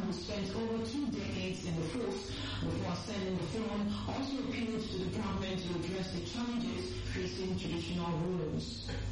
who spent over 2 decades in the force before ascending the throne, also appealed to the government to address the challenges facing traditional rulers.